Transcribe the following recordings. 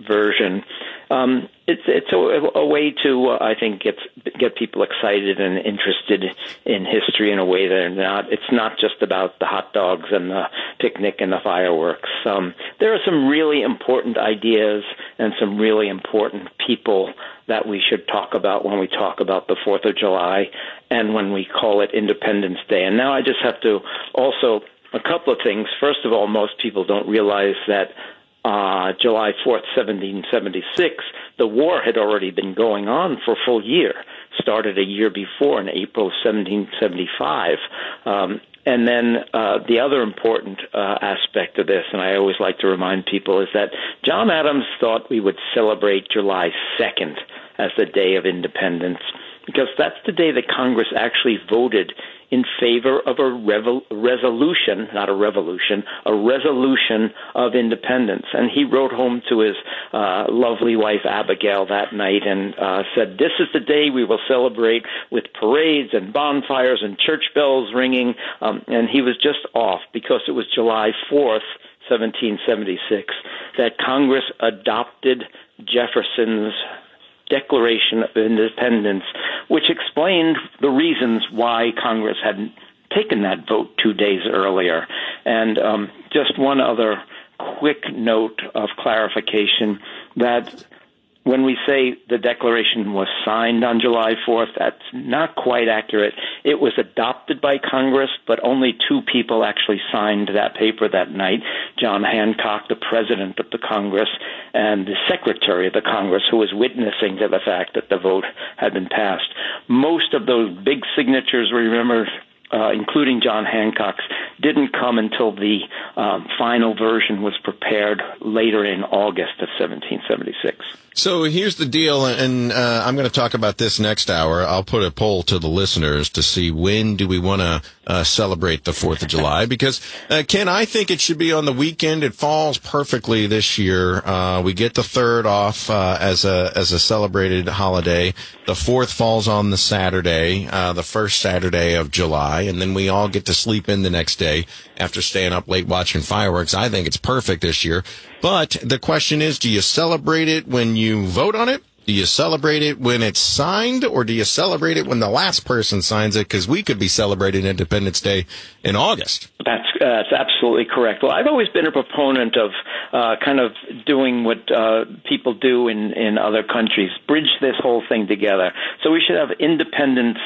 version. It's a way to, I think, get people excited and interested in history in a way that it's not just about the hot dogs and the picnic and the fireworks. There are some really important ideas and some really important people that we should talk about when we talk about the 4th of July and when we call it Independence Day. And now I just have to also, a couple of things. First of all, most people don't realize that July 4th, 1776, the war had already been going on for a full year, started a year before in April of 1775. And then the other important aspect of this, and I always like to remind people, is that John Adams thought we would celebrate July 2nd as the Day of Independence, because that's the day that Congress actually voted in favor of a resolution, not a revolution, a resolution of independence. And he wrote home to his lovely wife, Abigail, that night and said, "This is the day we will celebrate with parades and bonfires and church bells ringing." And he was just off because it was July 4th, 1776, that Congress adopted Jefferson's Declaration of Independence, which explained the reasons why Congress hadn't taken that vote 2 days earlier. And just one other quick note of clarification, that when we say the Declaration was signed on July 4th, that's not quite accurate. It was adopted by Congress, but only 2 people actually signed that paper that night, John Hancock, the president of the Congress, and the secretary of the Congress, who was witnessing to the fact that the vote had been passed. Most of those big signatures, remember, including John Hancock's, didn't come until the final version was prepared later in August of 1776. So here's the deal, and I'm going to talk about this next hour. I'll put a poll to the listeners to see when do we want to celebrate the 4th of July, because, Ken, I think it should be on the weekend. It falls perfectly this year. We get the 3rd off as a celebrated holiday. The 4th falls on the Saturday, the first Saturday of July, and then we all get to sleep in the next day after staying up late watching fireworks. I think it's perfect this year. But the question is, do you celebrate it when you vote on it? Do you celebrate it when it's signed, or do you celebrate it when the last person signs it? Because we could be celebrating Independence Day in August. That's absolutely correct. Well, I've always been a proponent of kind of doing what people do in other countries, bridge this whole thing together. So we should have Independence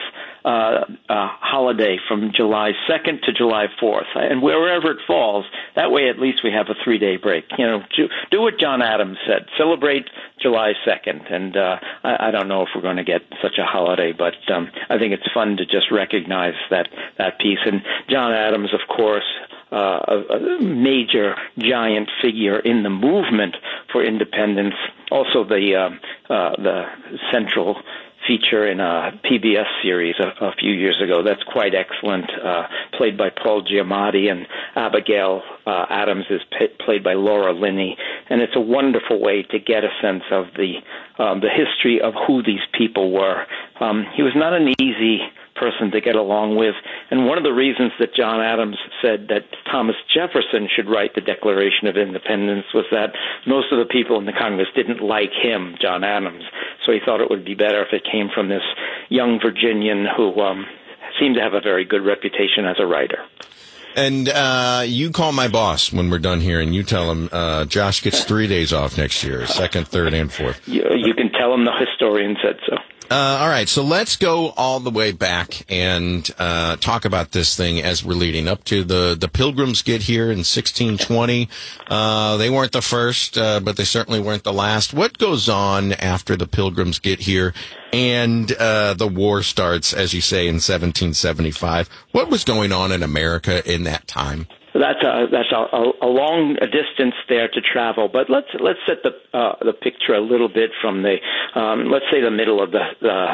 holiday from July 2nd to July 4th, and wherever it falls, that way at least we have a 3-day break. You know, do what John Adams said, celebrate July 2nd, and I don't know if we're going to get such a holiday, but I think it's fun to just recognize that piece. And John Adams, of course, a major giant figure in the movement for independence, also the central feature in a PBS series a few years ago. That's quite excellent, played by Paul Giamatti, and Abigail Adams is played by Laura Linney. And it's a wonderful way to get a sense of the history of who these people were. He was not an easy person to get along with, and one of the reasons that John Adams said that Thomas Jefferson should write the Declaration of Independence was that most of the people in the Congress didn't like him, John Adams, so he thought it would be better if it came from this young Virginian who seemed to have a very good reputation as a writer. And you call my boss when we're done here, and you tell him Josh gets 3 days off next year, 2nd, 3rd, and 4th. You can tell him the historian said so. All right, so let's go all the way back and talk about this thing as we're leading up to the Pilgrims get here in 1620. They weren't the first, but they certainly weren't the last. What goes on after the Pilgrims get here and the war starts, as you say, in 1775? What was going on in America in that time? That's a long distance there to travel, but let's set the picture a little bit from the let's say the middle of the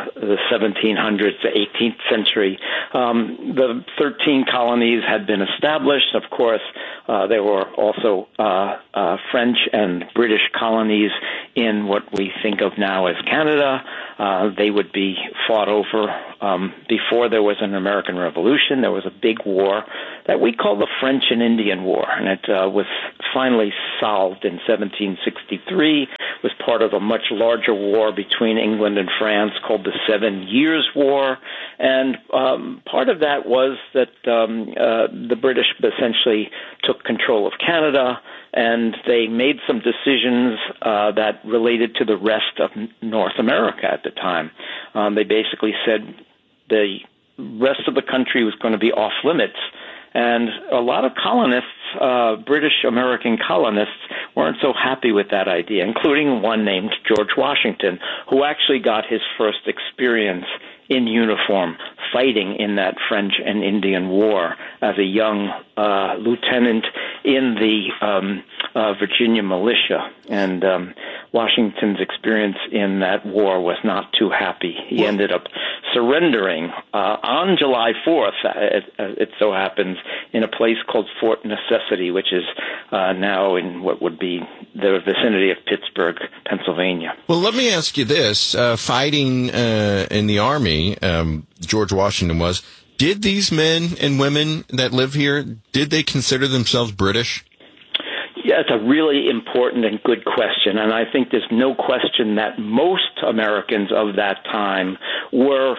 1700s to 18th century. The 13 colonies had been established. Of course, there were also French and British colonies in what we think of now as Canada. They would be fought over. Before there was an American Revolution, there was a big war that we call the French and Indian War, and it was finally solved in 1763 with part of a much larger war between England and France called the 7 Years' War. And part of that was that the British essentially took control of Canada, and they made some decisions that related to the rest of North America at the time. They basically said the rest of the country was going to be off limits. And a lot of colonists, British American colonists, weren't so happy with that idea, including one named George Washington, who actually got his first experience in uniform fighting in that French and Indian War as a young lieutenant in the Virginia militia. And Washington's experience in that war was not too happy. He ended up surrendering on July 4th, it so happens, in a place called Fort Necessity, which is now in what would be the vicinity of Pittsburgh, Pennsylvania. Well, let me ask you this. Fighting in the Army, George Washington was, did these men and women that live here, did they consider themselves British? Yeah, it's a really important and good question, and I think there's no question that most Americans of that time were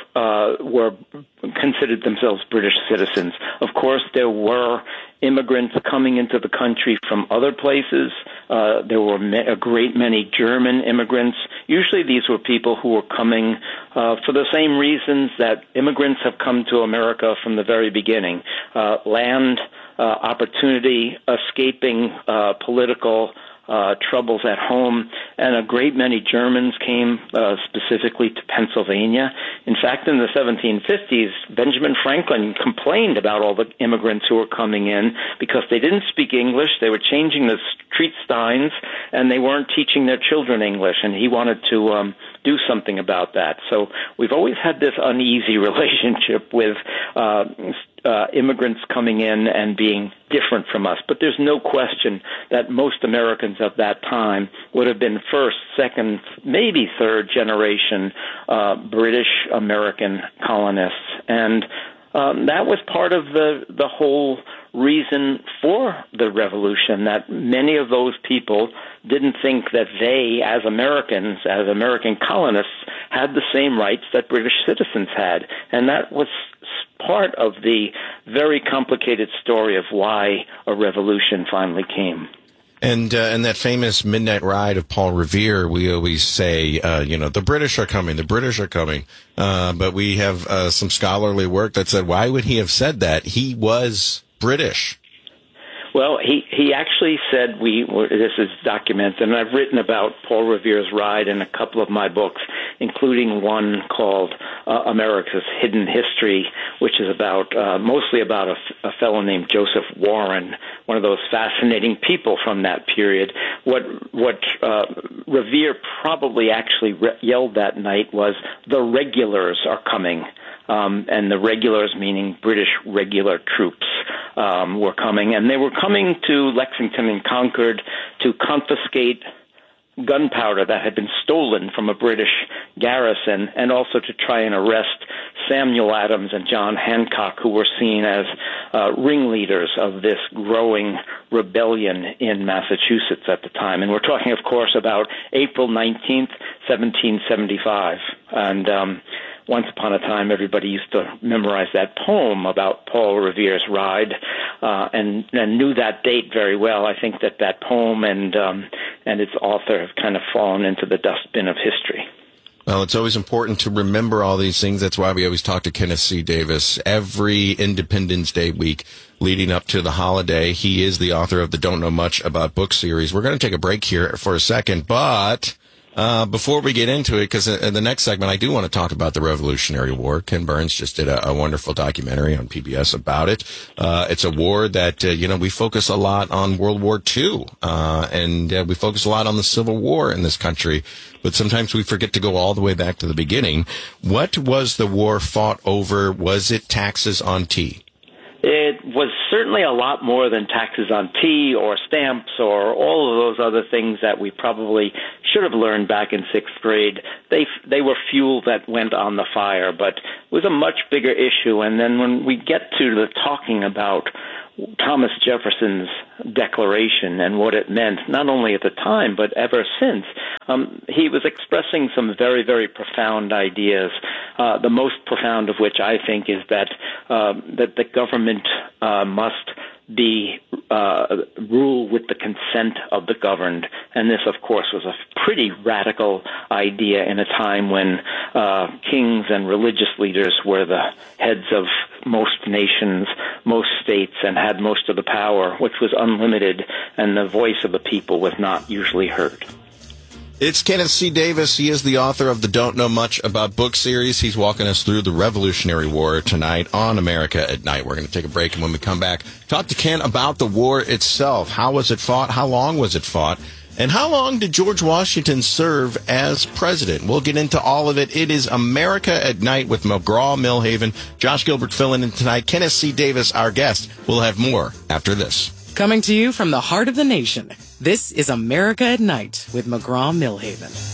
considered themselves British citizens. Of course, there were immigrants coming into the country from other places. There were a great many German immigrants. Usually these were people who were coming for the same reasons that immigrants have come to America from the very beginning. Land, opportunity, escaping political troubles at home, and a great many Germans came specifically to Pennsylvania. In fact, in the 1750s, Benjamin Franklin complained about all the immigrants who were coming in because they didn't speak English, they were changing the street signs, and they weren't teaching their children English, and he wanted to do something about that. So we've always had this uneasy relationship with immigrants coming in and being different from us. But there's no question that most Americans of that time would have been first, second, maybe third generation British American colonists. And that was part of the whole reason for the revolution, that many of those people didn't think that they, as Americans, as American colonists, had the same rights that British citizens had. And that was part of the very complicated story of why a revolution finally came. And that famous Midnight Ride of Paul Revere, we always say, the British are coming, the British are coming. But we have some scholarly work that said, why would he have said that? He was British. Well, he actually said this is documented, and I've written about Paul Revere's ride in a couple of my books, including one called America's Hidden History, which is about mostly about a fellow named Joseph Warren, one of those fascinating people from that period. What Revere probably actually yelled that night was, "The regulars are coming." And the regulars, meaning British regular troops, were coming. And they were coming to Lexington and Concord to confiscate gunpowder that had been stolen from a British garrison, and also to try and arrest Samuel Adams and John Hancock, who were seen as ringleaders of this growing rebellion in Massachusetts at the time. And we're talking, of course, about April 19th, 1775. And once upon a time, everybody used to memorize that poem about Paul Revere's ride, and knew that date very well. I think that poem and its author have kind of fallen into the dustbin of history. Well, it's always important to remember all these things. That's why we always talk to Kenneth C. Davis every Independence Day week leading up to the holiday. He is the author of the Don't Know Much About book series. We're going to take a break here for a second, but before we get into it, because in the next segment, I do want to talk about the Revolutionary War. Ken Burns just did a wonderful documentary on PBS about it. It's a war that, we focus a lot on World War II, and we focus a lot on the Civil War in this country, but sometimes we forget to go all the way back to the beginning. What was the war fought over? Was it taxes on tea? It was certainly a lot more than taxes on tea or stamps or all of those other things that we probably should have learned back in sixth grade. They were fuel that went on the fire, but it was a much bigger issue. And then when we get to the talking about Thomas Jefferson's Declaration and what it meant, not only at the time, but ever since. He was expressing some very, very profound ideas, the most profound of which I think is that the government must be rule with the consent of the governed. And this, of course, was a pretty radical idea in a time when kings and religious leaders were the heads of most nations, most states, and had most of the power, which was unlimited, and the voice of the people was not usually heard. It's Kenneth C. Davis. He is the author of the Don't Know Much About book series. He's walking us through the Revolutionary War tonight on America at Night. We're going to take a break, and when we come back, talk to Ken about the war itself. How was it fought? How long was it fought? And how long did George Washington serve as president? We'll get into all of it. It is America at Night with McGraw-Milhaven. Josh Gilbert filling in tonight. Kenneth C. Davis, our guest. We'll have more after this. Coming to you from the heart of the nation, this is America at Night with McGraw-Milhaven.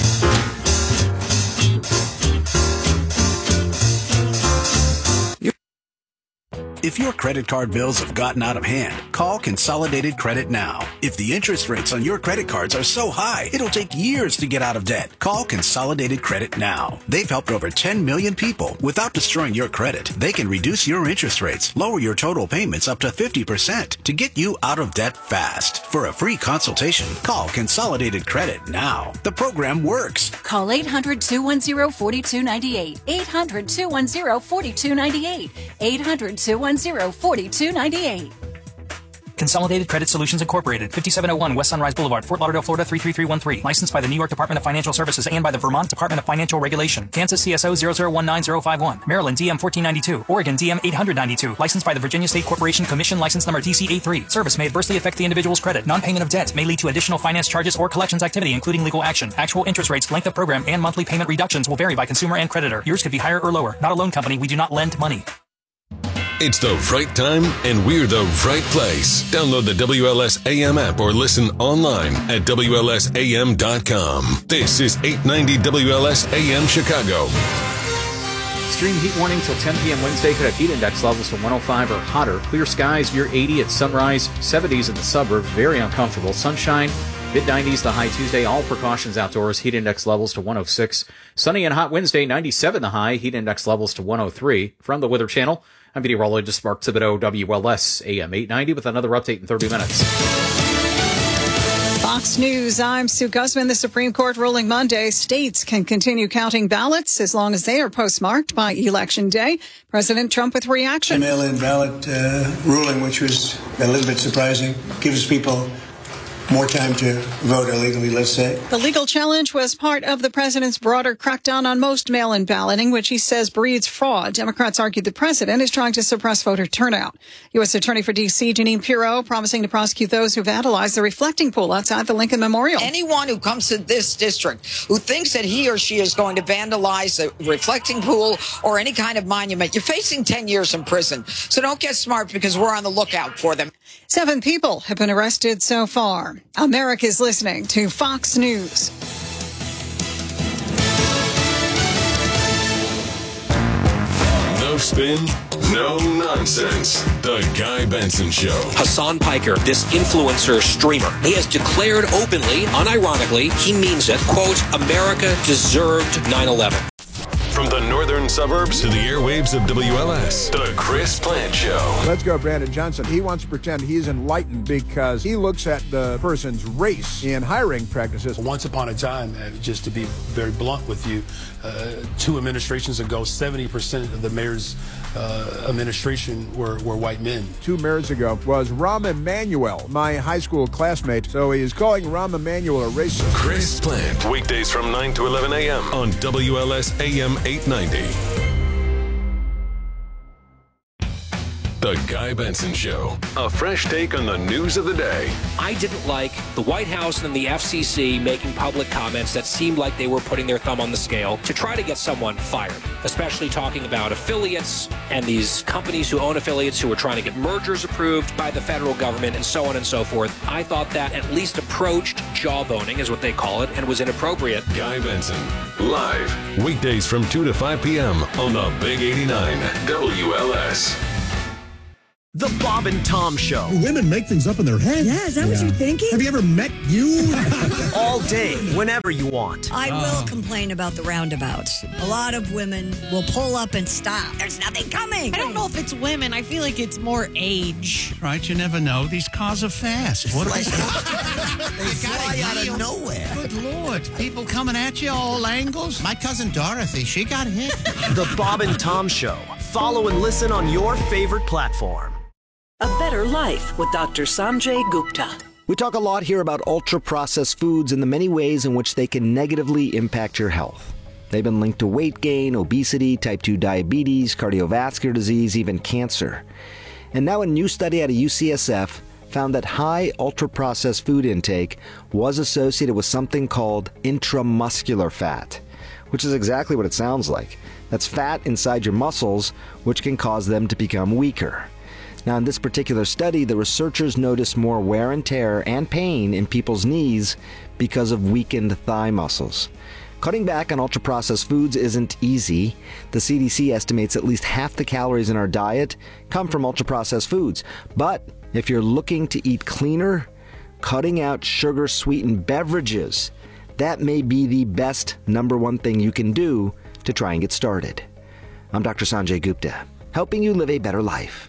If your credit card bills have gotten out of hand, call Consolidated Credit now. If the interest rates on your credit cards are so high, it'll take years to get out of debt. Call Consolidated Credit now. They've helped over 10 million people without destroying your credit. They can reduce your interest rates, lower your total payments up to 50% to get you out of debt fast. For a free consultation, call Consolidated Credit now. The program works. Call 800-210-4298. 800-210-4298. 800-210-4298. Consolidated Credit Solutions Incorporated, 5701 West Sunrise Boulevard, Fort Lauderdale, Florida 33313. Licensed by the New York Department of Financial Services and by the Vermont Department of Financial Regulation. Kansas CSO 0019051. Maryland DM 1492. Oregon DM 892. Licensed by the Virginia State Corporation Commission, license number DC83. Service may adversely affect the individual's credit. Non-payment of debt may lead to additional finance charges or collections activity, including legal action. Actual interest rates, length of program, and monthly payment reductions will vary by consumer and creditor. Yours could be higher or lower. Not a loan company. We do not lend money. It's the right time, and we're the right place. Download the WLS AM app or listen online at WLSAM.com. This is 890 WLS AM Chicago. Extreme heat warning till 10 p.m. Wednesday could have heat index levels to 105 or hotter. Clear skies, near 80 at sunrise, 70s in the suburbs, very uncomfortable. Sunshine, mid-90s the high Tuesday. All precautions outdoors, heat index levels to 106. Sunny and hot Wednesday, 97 the high, heat index levels to 103. From the Weather Channel, I'm meteorologist Mark Thibodeau, WLS AM 890 with another update in 30 minutes. Fox News, I'm Sue Guzman. The Supreme Court ruling Monday, states can continue counting ballots as long as they are postmarked by Election Day. President Trump with reaction. The mail-in ballot ruling, which was a little bit surprising, gives people more time to vote illegally, let's say. The legal challenge was part of the president's broader crackdown on most mail-in balloting, which he says breeds fraud. Democrats argued the president is trying to suppress voter turnout. U.S. Attorney for D.C. Jeanine Pirro promising to prosecute those who vandalized the reflecting pool outside the Lincoln Memorial. Anyone who comes to this district who thinks that he or she is going to vandalize the reflecting pool or any kind of monument, you're facing 10 years in prison. So don't get smart, because we're on the lookout for them. 7 people have been arrested so far. America's listening to Fox News. No spin, no nonsense. The Guy Benson Show. Hassan Piker, this influencer streamer, he has declared openly, unironically, he means it, quote, America deserved 9/11. From the northern suburbs to the airwaves of WLS, The Chris Plante Show. Let's go, Brandon Johnson. He wants to pretend he's enlightened because he looks at the person's race in hiring practices. Once upon a time, just to be very blunt with you, 2 administrations ago, 70% of the mayor's administration were white men. 2 mayors ago was Rahm Emanuel, my high school classmate. So he is calling Rahm Emanuel a racist. Chris Plante, weekdays from 9 to 11 a.m. on WLS AM 890. The Guy Benson Show. A fresh take on the news of the day. I didn't like the White House and the FCC making public comments that seemed like they were putting their thumb on the scale to try to get someone fired, especially talking about affiliates and these companies who own affiliates who are trying to get mergers approved by the federal government and so on and so forth. I thought that at least approached jawboning, is what they call it, and was inappropriate. Guy Benson, live, weekdays from 2 to 5 p.m. on the Big 89 WLS. The Bob and Tom Show. Women make things up in their head. Yeah, is that what you're thinking? Have you ever met you? All day, whenever you want. I will complain about the roundabouts. A lot of women will pull up and stop. There's nothing coming. I don't know if it's women. I feel like it's more age. Right, you never know. These cars are fast. What They fly out of nowhere. Good Lord. People coming at you all angles. My cousin Dorothy, she got hit. The Bob and Tom Show. Follow and listen on your favorite platform. A Better Life with Dr. Sanjay Gupta. We talk a lot here about ultra-processed foods and the many ways in which they can negatively impact your health. They've been linked to weight gain, obesity, type 2 diabetes, cardiovascular disease, even cancer. And now a new study out of UCSF found that high ultra-processed food intake was associated with something called intramuscular fat, which is exactly what it sounds like. That's fat inside your muscles, which can cause them to become weaker. Now, in this particular study, the researchers noticed more wear and tear and pain in people's knees because of weakened thigh muscles. Cutting back on ultra-processed foods isn't easy. The CDC estimates at least half the calories in our diet come from ultra-processed foods. But if you're looking to eat cleaner, cutting out sugar-sweetened beverages, that may be the best number one thing you can do to try and get started. I'm Dr. Sanjay Gupta, helping you live a better life.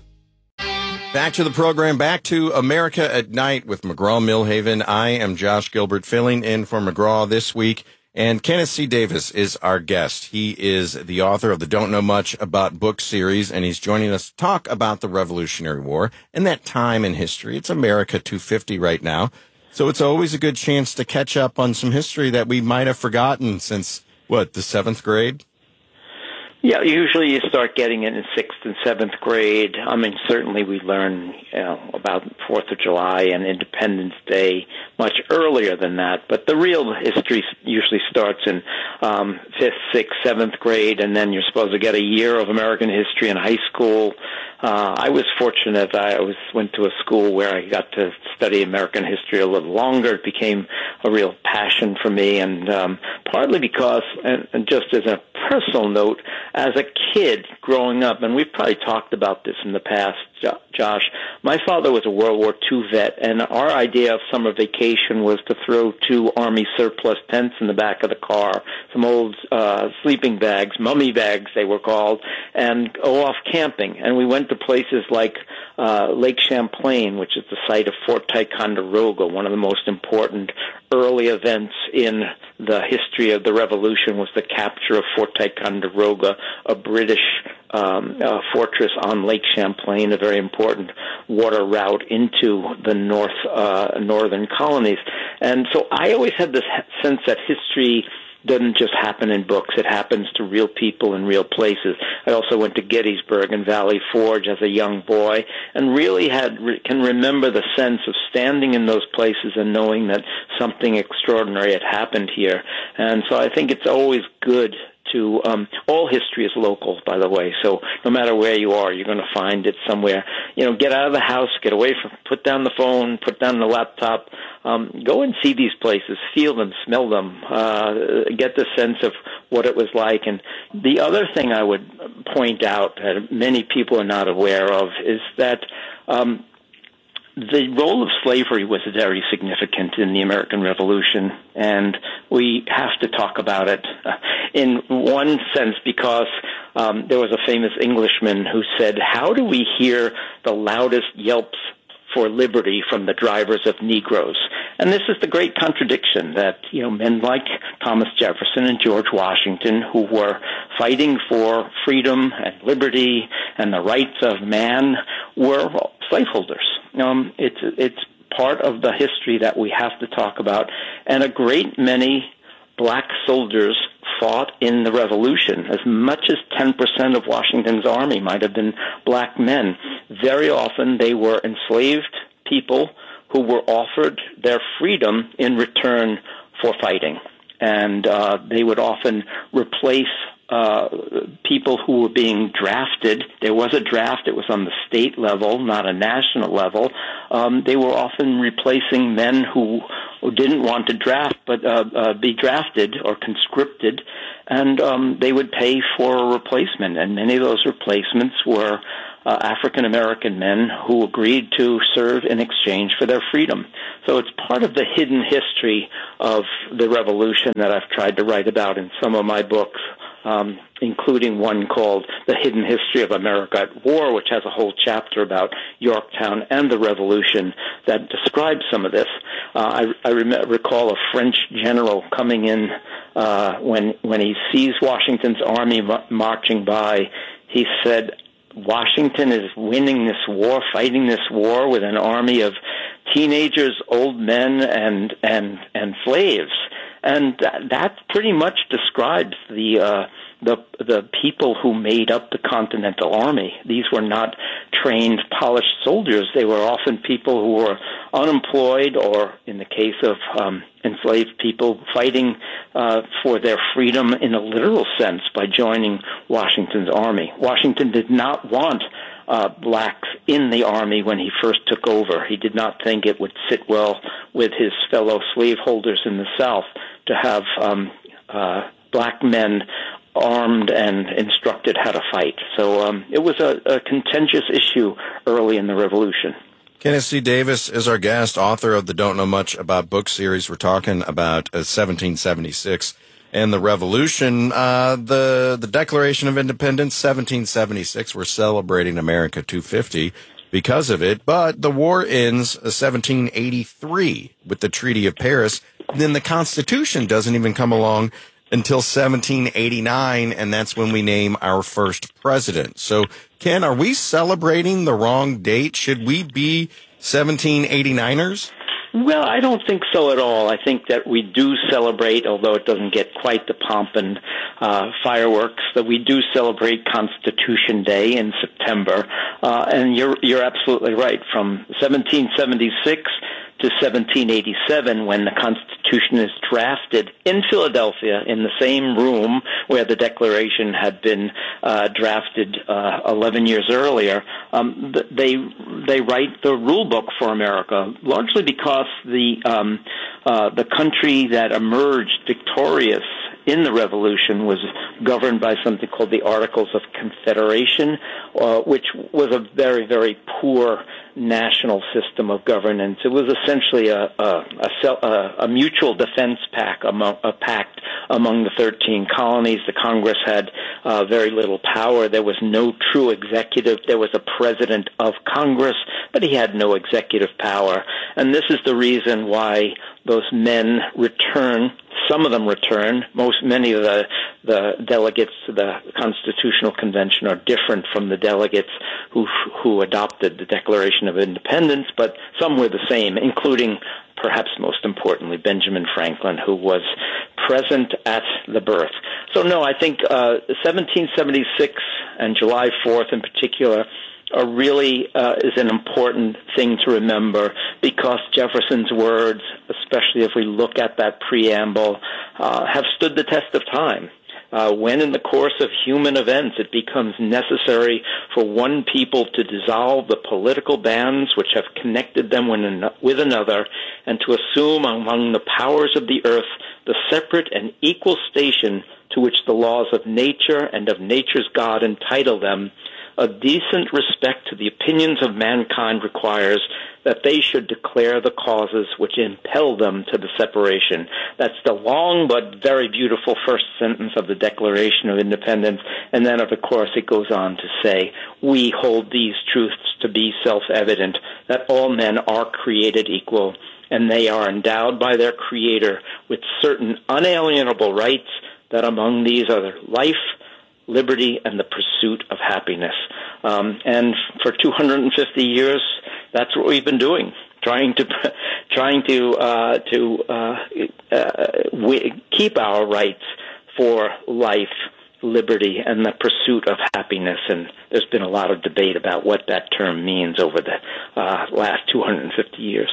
Back to the program, back to America at Night with McGraw-Milhaven. I am Josh Gilbert, filling in for McGraw this week, and Kenneth C. Davis is our guest. He is the author of the Don't Know Much About book series, and he's joining us to talk about the Revolutionary War and that time in history. It's America 250 right now, so it's always a good chance to catch up on some history that we might have forgotten since, the 7th grade? Yeah, usually you start getting it in 6th and 7th grade. I mean, certainly we learn about 4th of July and Independence Day much earlier than that. But the real history usually starts in 5th, 6th, 7th grade, and then you're supposed to get a year of American history in high school. I was fortunate. I went to a school where I got to study American history a little longer. It became a real passion for me, and partly because, and just as a personal note, as a kid growing up, and we've probably talked about this in the past, Josh, my father was a World War II vet, and our idea of summer vacation was to throw 2 Army surplus tents in the back of the car, some old sleeping bags, mummy bags they were called, and go off camping. And we went to places like Lake Champlain, which is the site of Fort Ticonderoga. One of the most important early events in the history of the Revolution was the capture of Fort Ticonderoga, a British fortress on Lake Champlain, a very important water route into the northern colonies. And so I always had this sense that history doesn't just happen in books. It happens to real people in real places. I also went to Gettysburg and Valley Forge as a young boy and really can remember the sense of standing in those places and knowing that something extraordinary had happened here. And so I think it's always good to all history is local, by the way. So no matter where you are, you're going to find it somewhere. Get out of the house, get away from, put down the phone, put down the laptop, go and see these places, feel them, smell them, get the sense of what it was like. And the other thing I would point out that many people are not aware of is that the role of slavery was very significant in the American Revolution, and we have to talk about it in one sense because there was a famous Englishman who said, "How do we hear the loudest yelps for liberty from the drivers of Negroes?" And this is the great contradiction that, men like Thomas Jefferson and George Washington, who were fighting for freedom and liberty and the rights of man, were slaveholders. It's part of the history that we have to talk about. And a great many black soldiers fought in the Revolution. As much as 10% of Washington's army might have been black men. Very often they were enslaved people who were offered their freedom in return for fighting. And they would often replace people who were being drafted. There was a draft. It was on the state level, not a national level. They were often replacing men who didn't want to draft, but be drafted or conscripted, and they would pay for a replacement. And many of those replacements were African-American men who agreed to serve in exchange for their freedom. So it's part of the hidden history of the revolution that I've tried to write about in some of my books, including one called The Hidden History of America at War, which has a whole chapter about Yorktown and the Revolution that describes some of this. I recall a French general coming in when he sees Washington's army marching by. He said, Washington is winning this war, fighting this war with an army of teenagers, old men, and slaves. And that pretty much describes the people who made up the Continental Army. These were not trained, polished soldiers. They were often people who were unemployed, or in the case of enslaved people, fighting for their freedom in a literal sense by joining Washington's army. Washington did not want blacks in the army when he first took over. He did not think it would sit well with his fellow slaveholders in the South to have black men armed and instructed how to fight. So it was a contentious issue early in the Revolution. Kenneth C. Davis is our guest, author of the Don't Know Much About book series. We're talking about 1776 and the Revolution. The Declaration of Independence, 1776. We're celebrating America 250 because of it. But the war ends 1783 with the Treaty of Paris. Then the Constitution doesn't even come along until 1789, and that's when we name our first president. So, Ken, are we celebrating the wrong date? Should we be 1789ers? Well, I don't think so at all. I think that we do celebrate, although it doesn't get quite the pomp and fireworks, that we do celebrate Constitution Day in September. And you're absolutely right. From 1776 to 1787, when the Constitution is drafted in Philadelphia, in the same room where the Declaration had been drafted 11 years earlier, they write the rule book for America, largely because the country that emerged victorious in the Revolution was governed by something called the Articles of Confederation, which was a very, very poor national system of governance. It was essentially a mutual defense pact among the 13 colonies. The Congress had very little power. There was no true executive. There was a president of Congress, but he had no executive power. And this is the reason why those men return. Some of them return. Many of the delegates to the Constitutional Convention are different from the delegates who adopted the Declaration of Independence, but some were the same, including, perhaps most importantly, Benjamin Franklin, who was present at the birth. So no, I think 1776 and July 4th in particular are really is an important thing to remember, because Jefferson's words, especially if we look at that preamble, have stood the test of time. When in the course of human events it becomes necessary for one people to dissolve the political bands which have connected them with another, and to assume among the powers of the earth the separate and equal station to which the laws of nature and of nature's God entitle them, a decent respect to the opinions of mankind requires that they should declare the causes which impel them to the separation. That's the long but very beautiful first sentence of the Declaration of Independence. And then, of course, it goes on to say, we hold these truths to be self-evident, that all men are created equal, and they are endowed by their Creator with certain unalienable rights, that among these are life, liberty, and the pursuit of happiness. And for 250 years, that's what we've been doing, trying to keep our rights for life, liberty, and the pursuit of happiness. And there's been a lot of debate about what that term means over the last 250 years.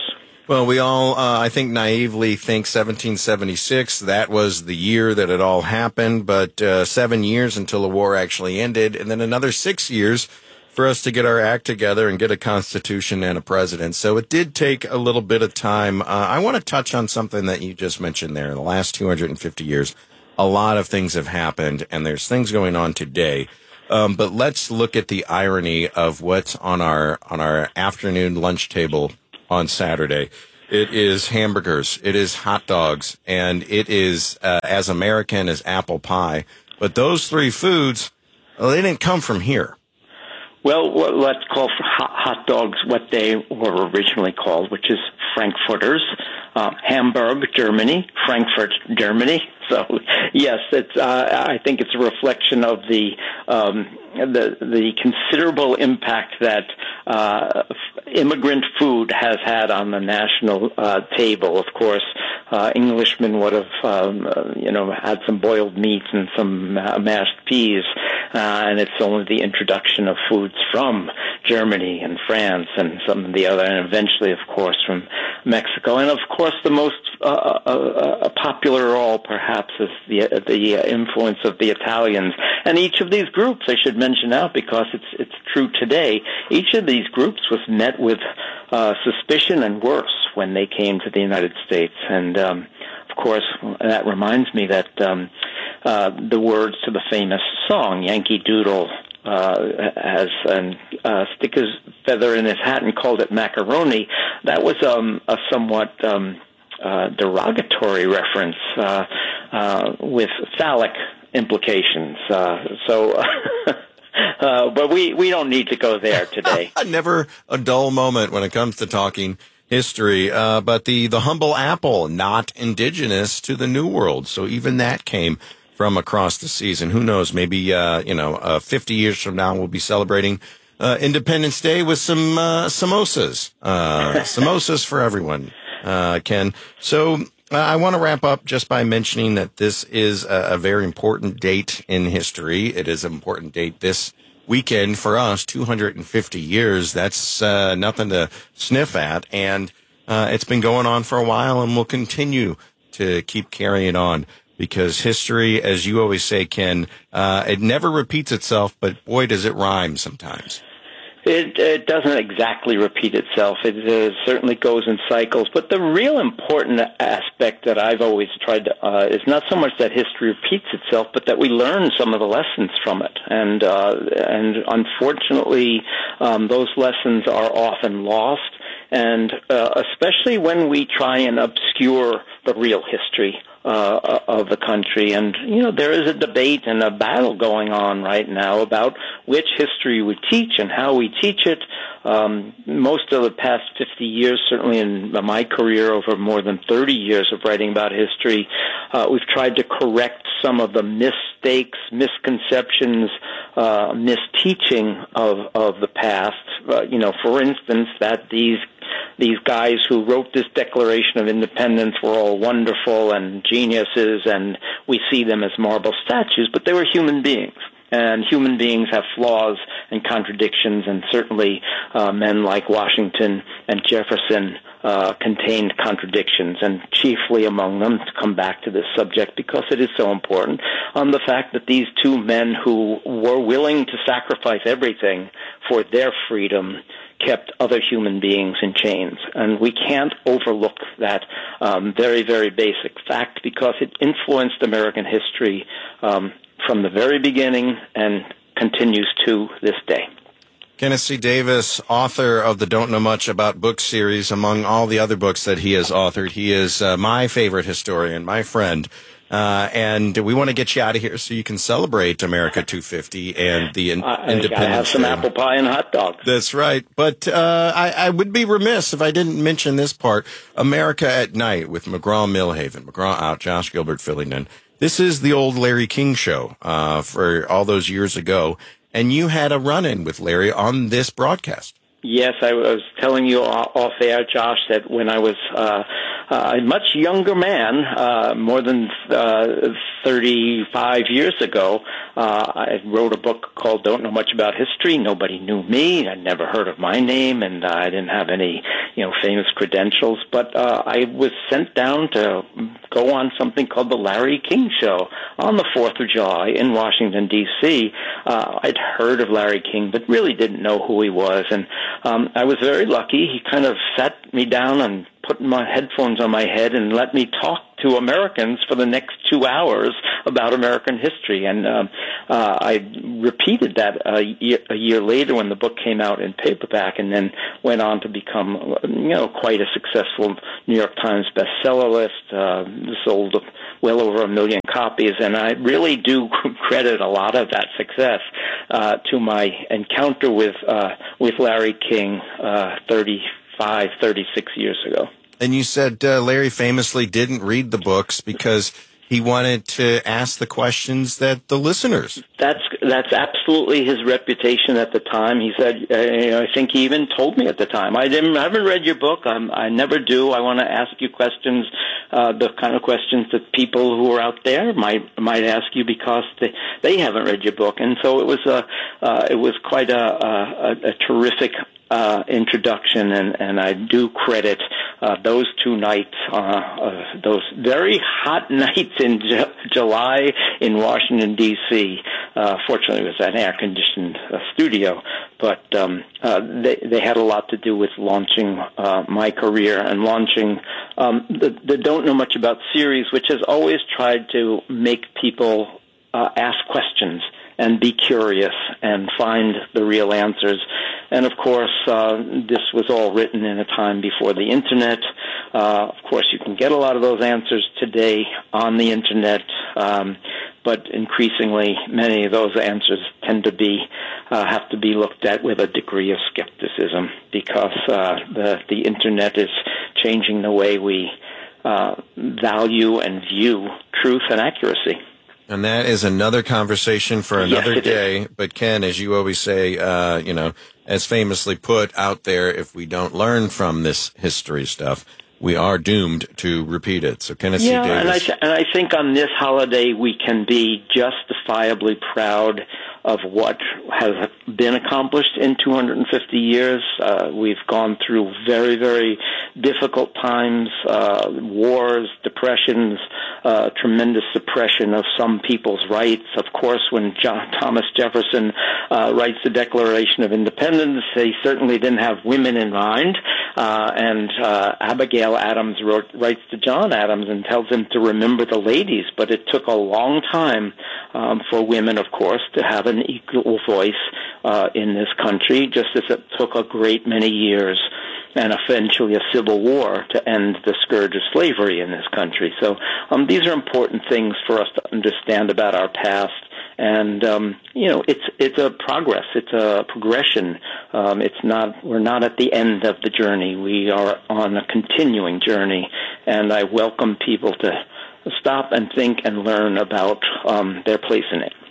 Well, we all, I think, naively think 1776, that was the year that it all happened, but 7 years until the war actually ended, and then another 6 years for us to get our act together and get a constitution and a president. So it did take a little bit of time. I want to touch on something that you just mentioned there. In the last 250 years, a lot of things have happened, and there's things going on today. But let's look at the irony of what's on our afternoon lunch table on Saturday. It is hamburgers, it is hot dogs, and it is as American as apple pie. But those three foods, well, they didn't come from here. Well, let's call hot dogs what they were originally called, which is Frankfurters. Hamburg, Germany, Frankfurt, Germany. So, yes, it's. I think it's a reflection of the considerable impact that immigrant food has had on the national table. Of course, Englishmen would have, had some boiled meats and some mashed peas, and it's only the introduction of foods from Germany and France and some of the other, and eventually, of course, from Mexico. And of course, the most popular of all, perhaps, is the influence of the Italians. And each of these groups, I should mention out because it's true today, each of these groups was met with suspicion and worse when they came to the United States. And of course, that reminds me that the words to the famous song, Yankee Doodle, has stick his feather in his hat and called it macaroni. That was a somewhat derogatory reference with phallic implications. But we don't need to go there today. Never a dull moment when it comes to talking history. But the humble apple, not indigenous to the New World. So even that came from across the seas. And who knows, maybe, 50 years from now, we'll be celebrating Independence Day with some samosas. Samosas for everyone, Ken. So I want to wrap up just by mentioning that this is a very important date in history. It is an important date this weekend for us, 250 years. That's nothing to sniff at. And it's been going on for a while and will continue to keep carrying on. Because history, as you always say, Ken, it never repeats itself, but boy, does it rhyme sometimes. It doesn't exactly repeat itself. It certainly goes in cycles. But the real important aspect that I've always tried to is not so much that history repeats itself, but that we learn some of the lessons from it. And unfortunately, those lessons are often lost. And especially when we try and obscure the real history of the country. And, there is a debate and a battle going on right now about which history we teach and how we teach it. Most of the past 50 years, certainly in my career over more than 30 years of writing about history, we've tried to correct some of the mistakes, misconceptions, misteaching of the past. For instance, that these guys who wrote this Declaration of Independence were all wonderful and geniuses, and we see them as marble statues, but they were human beings. And human beings have flaws and contradictions, and certainly men like Washington and Jefferson contained contradictions, and chiefly among them, to come back to this subject because it is so important, on the fact that these two men who were willing to sacrifice everything for their freedom kept other human beings in chains. And we can't overlook that very, very basic fact because it influenced American history from the very beginning and continues to this day. Kenneth C. Davis, author of the Don't Know Much About Books series, among all the other books that he has authored. He is my favorite historian, my friend. And we want to get you out of here so you can celebrate America 250 and the Independence I have some Day. apple pie and hot dogs. That's right. But I would be remiss if I didn't mention this part. America at Night with McGraw-Milhaven. McGraw out, Josh Gilbert filling in. This is the old Larry King show for all those years ago. And you had a run-in with Larry on this broadcast. Yes, I was telling you off air, Josh, that when I was a much younger man, more than 35 years ago, I wrote a book called Don't Know Much About History. Nobody knew me. I'd never heard of my name, and I didn't have any, famous credentials. But I was sent down to go on something called the Larry King Show on the 4th of July in Washington, D.C. I'd heard of Larry King, but really didn't know who he was, and I was very lucky. He kind of sat me down and put my headphones on my head and let me talk to Americans for the next 2 hours about American history. And I repeated that a year later when the book came out in paperback, and then went on to become, quite a successful New York Times bestseller list, sold well over 1 million copies. And I really do credit a lot of that success to my encounter with Larry King 36 years ago. And you said Larry famously didn't read the books because he wanted to ask the questions that the listeners. That's absolutely his reputation at the time. He said, I think he even told me at the time, I haven't read your book. I never do. I want to ask you questions, the kind of questions that people who are out there might ask you because they haven't read your book. And so it was quite a terrific introduction, and I do credit those 2 nights, those very hot nights in July in Washington, D.C. Fortunately, it was an air-conditioned studio, but they had a lot to do with launching my career and launching the Don't Know Much About series, which has always tried to make people ask questions and be curious and find the real answers. And of course, this was all written in a time before the Internet. Of course, you can get a lot of those answers today on the Internet, but increasingly, many of those answers tend to be have to be looked at with a degree of skepticism because the Internet is changing the way we value and view truth and accuracy. And that is another conversation for another day. But Ken, as you always say, as famously put out there, if we don't learn from this history stuff, we are doomed to repeat it. So Kenneth C. Davis. And I think on this holiday we can be justifiably proud of what has been accomplished in 250 years. We've gone through very, very difficult times, wars, depressions, tremendous suppression of some people's rights. Of course, when Thomas Jefferson writes the Declaration of Independence, he certainly didn't have women in mind. And Abigail Adams writes to John Adams and tells him to remember the ladies. But it took a long time for women, of course, to have an equal voice in this country, just as it took a great many years and eventually a civil war to end the scourge of slavery in this country. So these are important things for us to understand about our past. And it's a progress. It's a progression. We're not at the end of the journey. We are on a continuing journey, and I welcome people to stop and think and learn about their place in it.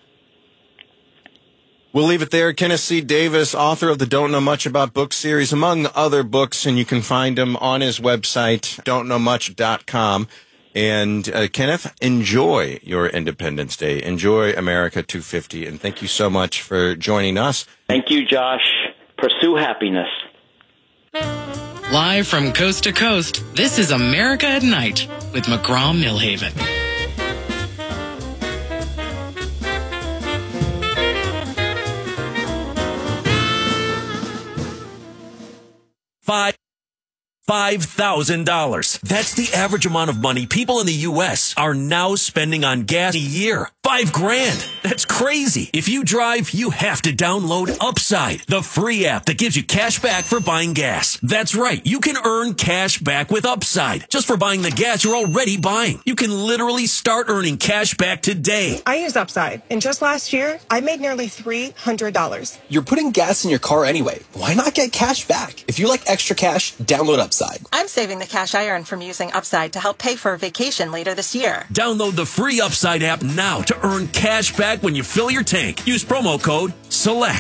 We'll leave it there. Kenneth C. Davis, author of the Don't Know Much About book series, among other books, and you can find them on his website, don'tknowmuch.com. And Kenneth, enjoy your Independence Day. Enjoy America 250, and thank you so much for joining us. Thank you, Josh. Pursue happiness. Live from coast to coast, this is America at Night with McGraw-Milhaven. $5,000. That's the average amount of money people in the U.S. are now spending on gas a year. $5,000. That's crazy. If you drive, you have to download Upside, the free app that gives you cash back for buying gas. That's right. You can earn cash back with Upside just for buying the gas you're already buying. You can literally start earning cash back today. I use Upside, and just last year, I made nearly $300. You're putting gas in your car anyway. Why not get cash back? If you like extra cash, download Upside. I'm saving the cash I earn from using Upside to help pay for a vacation later this year. Download the free Upside app now to earn cash back when you fill your tank. Use promo code SELECT.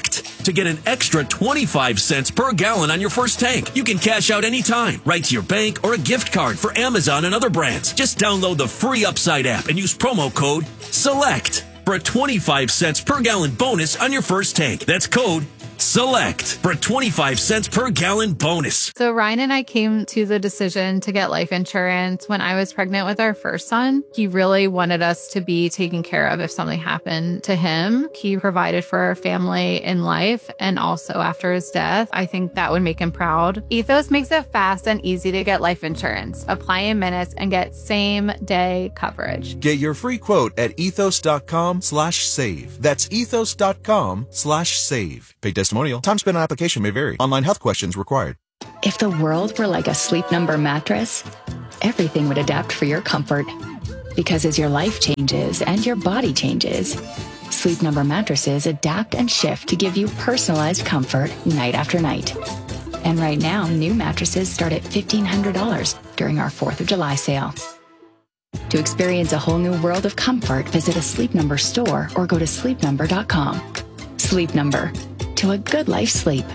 to get an extra 25 cents per gallon on your first tank. You can cash out anytime, right to your bank or a gift card for Amazon and other brands. Just download the free Upside app and use promo code SELECT for a 25 cents per gallon bonus on your first tank. That's code SELECT for a 25 cents per gallon bonus. So Ryan and I came to the decision to get life insurance when I was pregnant with our first son. He really wanted us to be taken care of if something happened to him. He provided for our family in life and also after his death. I think that would make him proud. Ethos makes it fast and easy to get life insurance. Apply in minutes and get same-day coverage. Get your free quote at ethos.com/save. That's ethos.com/save. Paid testimonial. Time spent on application may vary. Online health questions required. If the world were like a Sleep Number mattress, everything would adapt for your comfort. Because as your life changes and your body changes, Sleep Number mattresses adapt and shift to give you personalized comfort night after night. And right now, new mattresses start at $1,500 during our 4th of July sale. To experience a whole new world of comfort, visit a Sleep Number store or go to sleepnumber.com. Sleep Number. To a good life sleep.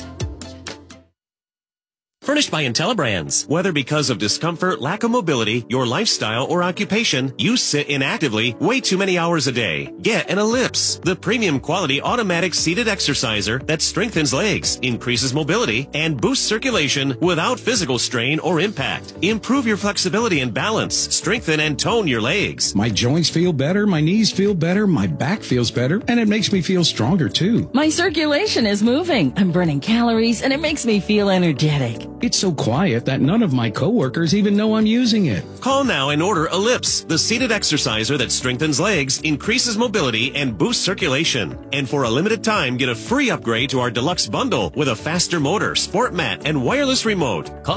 Furnished by IntelliBrands. Whether because of discomfort, lack of mobility, your lifestyle, or occupation, you sit inactively way too many hours a day. Get an Ellipse, the premium quality automatic seated exerciser that strengthens legs, increases mobility, and boosts circulation without physical strain or impact. Improve your flexibility and balance. Strengthen and tone your legs. My joints feel better, my knees feel better, my back feels better, and it makes me feel stronger too. My circulation is moving. I'm burning calories, and it makes me feel energetic. It's so quiet that none of my coworkers even know I'm using it. Call now and order Ellipse, the seated exerciser that strengthens legs, increases mobility, and boosts circulation. And for a limited time, get a free upgrade to our deluxe bundle with a faster motor, sport mat, and wireless remote. Call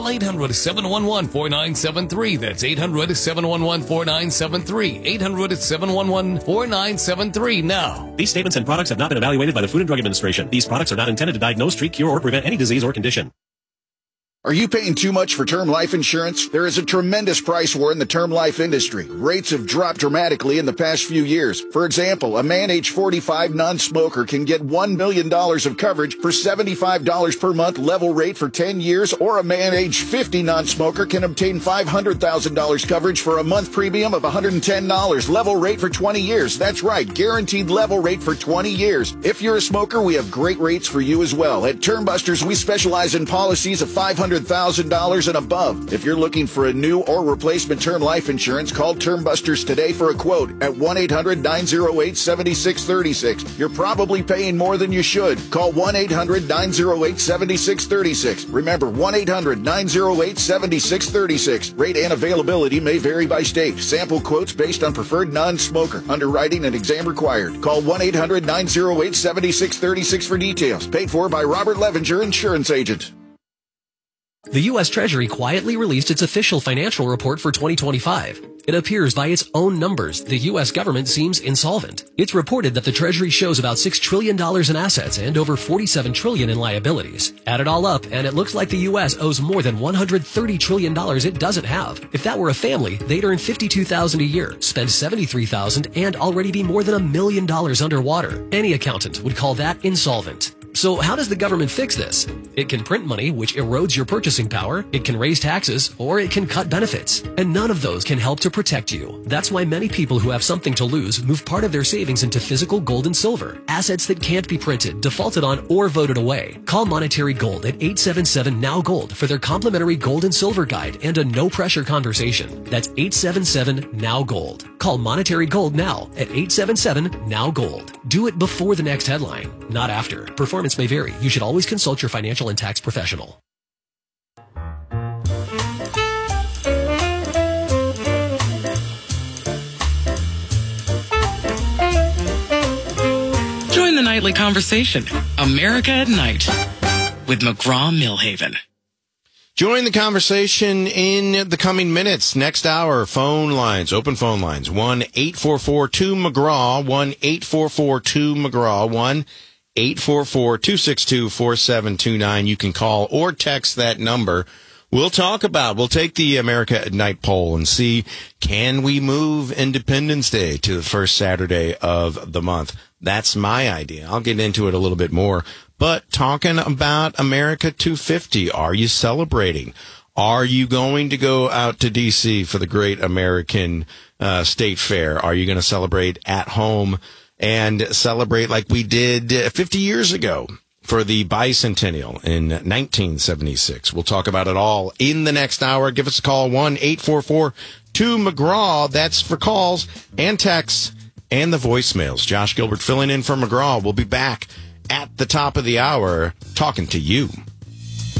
800-711-4973. That's 800-711-4973. 800-711-4973 now. These statements and products have not been evaluated by the Food and Drug Administration. These products are not intended to diagnose, treat, cure, or prevent any disease or condition. Are you paying too much for term life insurance? There is a tremendous price war in the term life industry. Rates have dropped dramatically in the past few years. For example, a man age 45 non-smoker can get $1 million of coverage for $75 per month level rate for 10 years, or a man age 50 non-smoker can obtain $500,000 coverage for a month premium of $110 level rate for 20 years. That's right, guaranteed level rate for 20 years. If you're a smoker, we have great rates for you as well. At Term Busters, we specialize in policies of $500,000 and above. If you're looking for a new or replacement term life insurance, call Term Busters today for a quote at 1-800-908-7636. You're probably paying more than you should. Call 1-800-908-7636. Remember, 1-800-908-7636. Rate and availability may vary by state. Sample quotes based on preferred non-smoker. Underwriting and exam required. Call 1-800-908-7636 for details. Paid for by Robert Levenger, Insurance Agent. The U.S. Treasury quietly released its official financial report for 2025. It appears by its own numbers, the U.S. government seems insolvent. It's reported that the Treasury shows about $6 trillion in assets and over $47 trillion in liabilities. Add it all up, and it looks like the U.S. owes more than $130 trillion it doesn't have. If that were a family, they'd earn $52,000 a year, spend $73,000, and already be more than $1 million underwater. Any accountant would call that insolvent. So how does the government fix this? It can print money, which erodes your purchasing power, it can raise taxes, or it can cut benefits. And none of those can help to protect you. That's why many people who have something to lose move part of their savings into physical gold and silver, assets that can't be printed, defaulted on, or voted away. Call Monetary Gold at 877-NOW-GOLD for their complimentary gold and silver guide and a no-pressure conversation. That's 877-NOW-GOLD. Call Monetary Gold now at 877-NOW-GOLD. Do it before the next headline, not after. Performance may vary. You should always consult your financial and tax professional. Join the nightly conversation, America at Night, with McGraw-Milhaven. Join the conversation in the coming minutes. Next hour, phone lines, open phone lines, 1-844-2-McGraw, 1-844-2-McGraw, 1-844-262-4729. You can call or text that number. We'll take the America at Night poll and see, can we move Independence Day to the first Saturday of the month? That's my idea. I'll get into it a little bit more. but talking about America 250. Are you celebrating? Are you going to go out to D.C. for the Great American State Fair? Are you going to celebrate at home and celebrate like we did 50 years ago for the bicentennial in 1976? We'll talk about it all in the next hour. Give us a call, 1-844-2-McGraw. That's for calls and texts and the voicemails. Josh Gilbert filling in for McGraw. We'll be back at the top of the hour talking to you.